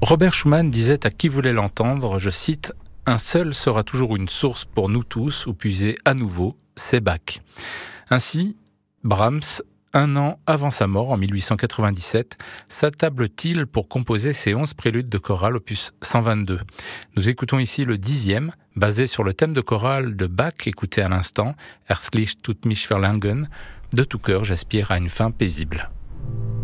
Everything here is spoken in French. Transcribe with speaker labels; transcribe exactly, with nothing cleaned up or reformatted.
Speaker 1: Robert Schumann disait à qui voulait l'entendre, je cite, « Un seul sera toujours une source pour nous tous où puiser à nouveau, c'est Bach ». Ainsi, Brahms, un an avant sa mort en mille huit cent quatre-vingt-dix-sept, s'attable-t-il pour composer ses onze préludes de chorale opus cent vingt-deux. Nous écoutons ici le dixième, basé sur le thème de chorale de Bach écouté à l'instant, Herzlich tut mich verlangen, de tout cœur j'aspire à une fin paisible.